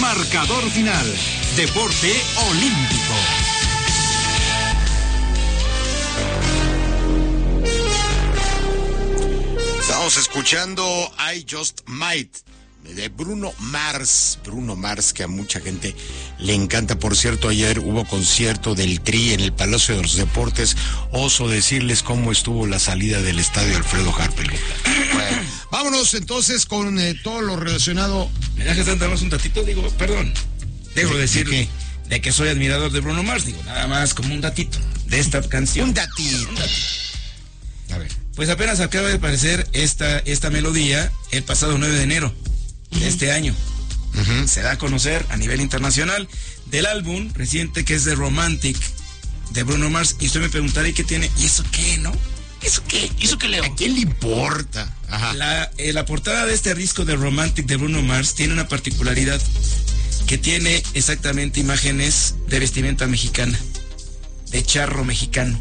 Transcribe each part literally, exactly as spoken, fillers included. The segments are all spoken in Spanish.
Marcador final. Deporte olímpico. Estamos escuchando I Just Might de Bruno Mars. Bruno Mars, que a mucha gente le encanta. Por cierto, ayer hubo concierto del Tri en el Palacio de los Deportes. Oso decirles cómo estuvo la salida del estadio Alfredo Harpel. Bueno, vámonos entonces con eh, todo lo relacionado. ¿Me dejas darnos un datito? Digo, perdón. Dejo de decir ¿De, de que soy admirador de Bruno Mars. Digo, nada más como un datito de esta canción. Un datito. Un datito. A ver. Pues apenas acaba de aparecer esta, esta melodía el pasado nueve de enero de este año. Uh-huh. Se da a conocer a nivel internacional del álbum reciente que es The Romantic de Bruno Mars. Y usted me preguntará, ¿y qué tiene? ¿Y eso qué, no? ¿Eso qué? ¿Eso qué, Leo? ¿A quién le importa? Ajá. La, eh, la portada de este disco de Romantic de Bruno Mars tiene una particularidad que tiene exactamente imágenes de vestimenta mexicana, de charro mexicano.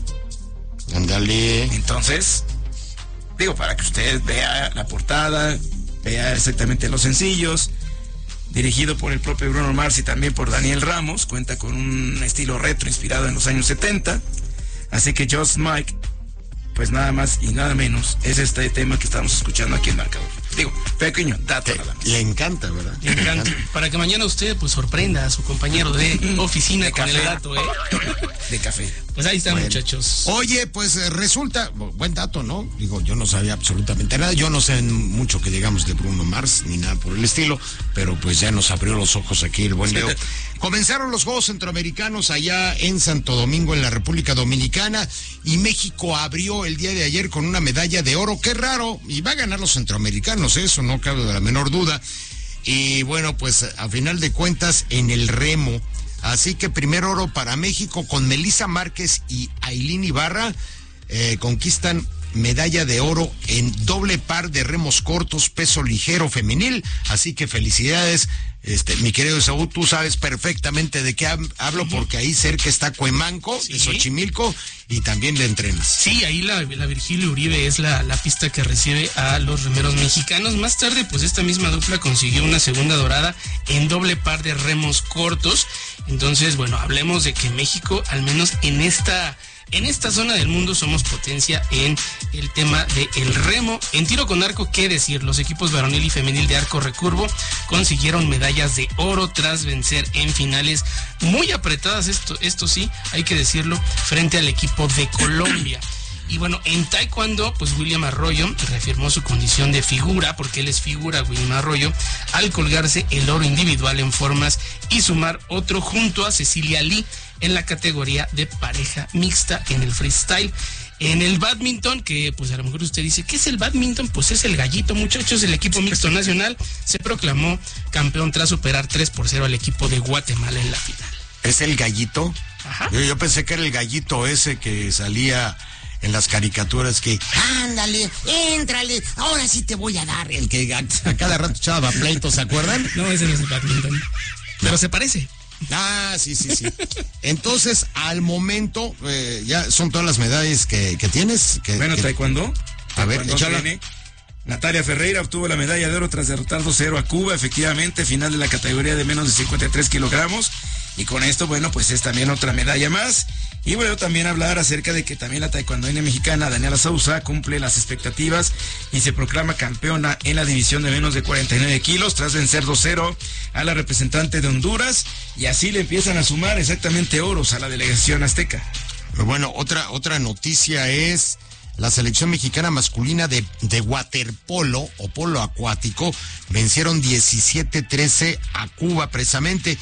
Ándale. Entonces, digo, para que usted vea la portada, vea exactamente los sencillos, dirigido por el propio Bruno Mars y también por Daniel Ramos, cuenta con un estilo retro inspirado en los años setenta, así que Just Mike, pues nada más y nada menos, es este tema que estamos escuchando aquí en Marcador. Digo, pequeño dato nada más. Le encanta, ¿verdad? Le encanta. Para que mañana usted pues sorprenda a su compañero de oficina de con café. El dato, ¿eh? De café. Pues ahí están, bueno, muchachos. Oye, pues resulta, buen dato, ¿no? Digo, yo no sabía absolutamente nada, yo no sé mucho que digamos de Bruno Mars, ni nada por el estilo, pero pues ya nos abrió los ojos aquí el buen Leo. Comenzaron los Juegos Centroamericanos allá en Santo Domingo, en la República Dominicana, y México abrió el día de ayer con una medalla de oro. Qué raro, y va a ganar los centroamericanos, eso no cabe de la menor duda. Y bueno, pues a final de cuentas en el remo. Así que primer oro para México con Melissa Márquez y Ailín Ibarra, eh, conquistan medalla de oro en doble par de remos cortos, peso ligero femenil. Así que felicidades, este, mi querido Saúl, tú sabes perfectamente de qué hablo, porque ahí cerca está Cuemanco, sí, de Xochimilco, y también le entrenas. Sí, ahí la, la Virgilio Uribe es la, la pista que recibe a los remeros mexicanos. Más tarde, pues esta misma dupla consiguió una segunda dorada en doble par de remos cortos. Entonces, bueno, hablemos de que México, al menos en esta... En esta zona del mundo somos potencia en el tema del remo. En tiro con arco, qué decir, los equipos varonil y femenil de arco recurvo consiguieron medallas de oro tras vencer en finales muy apretadas, esto, esto sí, hay que decirlo, frente al equipo de Colombia. Y bueno, en taekwondo, pues William Arroyo reafirmó su condición de figura, porque él es figura, William Arroyo, al colgarse el oro individual en formas y sumar otro junto a Cecilia Lee en la categoría de pareja mixta en el freestyle. En el badminton, que pues a lo mejor usted dice, ¿qué es el badminton? Pues es el gallito, muchachos. El equipo mixto nacional se proclamó campeón tras superar tres por cero al equipo de Guatemala en la final. ¿Es el gallito? Ajá. Yo, yo pensé que era el gallito ese que salía en las caricaturas, que ándale, éntrale, ahora sí te voy a dar. El que a, a cada rato echaba pleitos, ¿se acuerdan? No, ese no es el badminton, pero se parece. Ah, sí, sí, sí. Entonces, al momento, eh, ya son todas las medallas que, que tienes. Que, bueno, que... taekwondo. A ver, échala. Natalia Ferreira obtuvo la medalla de oro tras derrotar dos cero a Cuba, efectivamente, final de la categoría de menos de cincuenta y tres kilogramos. Y con esto, bueno, pues es también otra medalla más. Y bueno, también hablar acerca de que también la taekwondoina mexicana Daniela Sousa cumple las expectativas y se proclama campeona en la división de menos de cuarenta y nueve kilos tras vencer dos cero a la representante de Honduras, y así le empiezan a sumar exactamente oros a la delegación azteca. Pero bueno, otra, otra noticia es la selección mexicana masculina de, de waterpolo o polo acuático vencieron diecisiete trece a Cuba precisamente.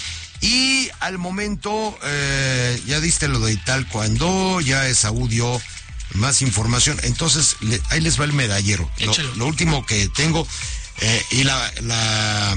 Y al momento, eh, ya diste lo de taekwondo, ya Esaú dio más información. Entonces, le, ahí les va el medallero. Lo, lo último que tengo, eh, y la, la...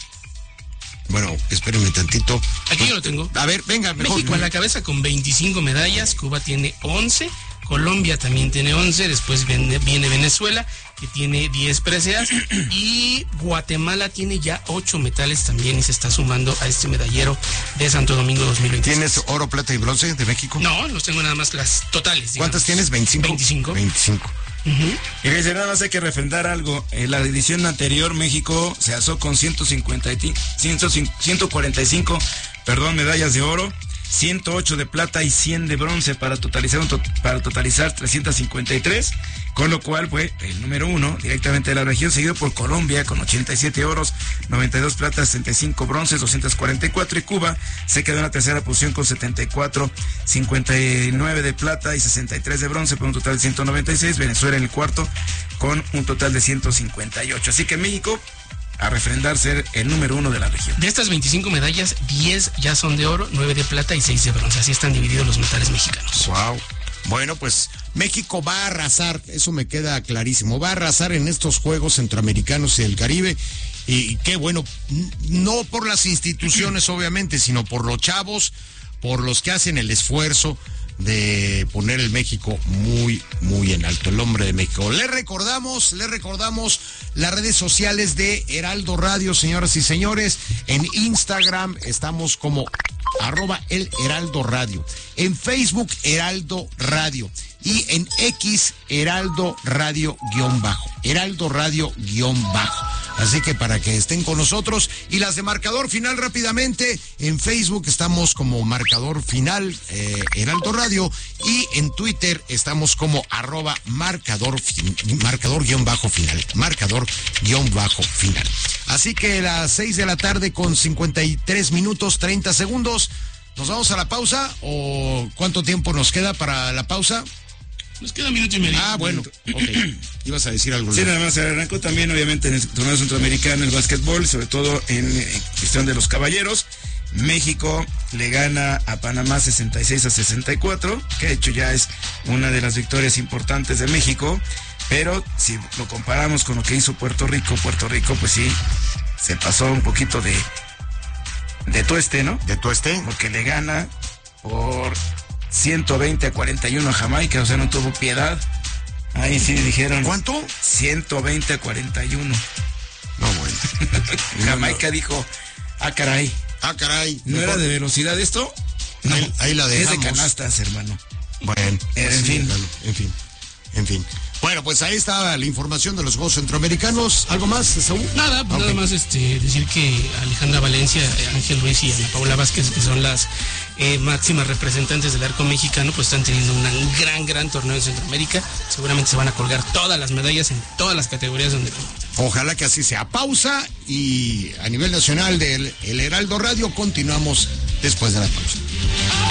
Bueno, espérenme tantito. Aquí yo lo tengo. A ver, venga, mejor. México en la cabeza con veinticinco medallas, Cuba tiene once, Colombia también tiene once, después viene, viene Venezuela, que tiene diez preseas, y Guatemala tiene ya ocho metales también y se está sumando a este medallero de Santo Domingo dos mil veintiséis. ¿Tienes oro, plata y bronce de México? No, los tengo nada más las totales, digamos. ¿Cuántas tienes? ¿veinticinco? veinticinco. veinticinco. Uh-huh. Y dice, nada más hay que refrendar algo. En la edición anterior, México se alzó con ciento cincuenta y cinco, ciento cuarenta y cinco perdón, medallas de oro, ciento ocho de plata y cien de bronce para totalizar un to para totalizar trescientos cincuenta y tres, con lo cual fue el número uno directamente de la región, seguido por Colombia con ochenta y siete oros, noventa y dos platas, sesenta y cinco bronces, doscientos cuarenta y cuatro, y Cuba se quedó en la tercera posición con setenta y cuatro, cincuenta y nueve de plata y sesenta y tres de bronce, por un total de ciento noventa y seis. Venezuela en el cuarto con un total de ciento cincuenta y ocho. Así que México a refrendar ser el número uno de la región. De estas veinticinco medallas, diez ya son de oro, nueve de plata y seis de bronce. Así están divididos los metales mexicanos. Wow. Bueno, pues México va a arrasar, eso me queda clarísimo, va a arrasar en estos Juegos Centroamericanos y del Caribe. Y qué bueno, no por las instituciones obviamente, sino por los chavos, por los que hacen el esfuerzo de poner el México muy, muy en alto, el hombre de México. Le recordamos, le recordamos las redes sociales de Heraldo Radio, señoras y señores. En Instagram estamos como arroba el Heraldo Radio. En Facebook, Heraldo Radio. Y en X, Heraldo Radio guión bajo. Heraldo Radio guión bajo. Así que para que estén con nosotros. Y las de Marcador Final rápidamente. En Facebook estamos como Marcador Final, eh, Heraldo Radio. Y en Twitter estamos como arroba marcador, marcador guión bajo final. Marcador guión bajo final. Así que las seis de la tarde con cincuenta y tres minutos, treinta segundos. ¿Nos vamos a la pausa? ¿O cuánto tiempo nos queda para la pausa? Nos queda un minuto y medio. Ah, bueno, ok. Ibas a decir algo. Sí, nada más, arrancó también obviamente en el torneo centroamericano, el básquetbol, sobre todo en, en cuestión de los caballeros. México le gana a Panamá sesenta y seis a sesenta y cuatro, que de hecho ya es una de las victorias importantes de México, pero si lo comparamos con lo que hizo Puerto Rico, Puerto Rico pues sí, se pasó un poquito de, de tueste, ¿no? De tueste. Porque le gana por ciento veinte a cuarenta y uno a Jamaica, o sea, no tuvo piedad. Ahí sí dijeron. ¿Cuánto? ciento veinte a cuarenta y uno. No, bueno. Jamaica dijo, ah, caray. Ah, caray. ¿No mejor... era de velocidad esto? No, ahí, ahí la dejamos. Es de canastas, hermano. Bueno, en sí, fin. Claro, en fin, en fin. Bueno, pues ahí está la información de los Juegos Centroamericanos. ¿Algo más, Saúl? Nada, pues okay. Nada más este, decir que Alejandra Valencia, Ángel Ruiz y Ana Paula Vázquez, que son las eh, máximas representantes del arco mexicano, pues están teniendo un gran, gran torneo en Centroamérica. Seguramente se van a colgar todas las medallas en todas las categorías donde compiten. Ojalá que así sea. Pausa y a nivel nacional del El Heraldo Radio continuamos después de la pausa.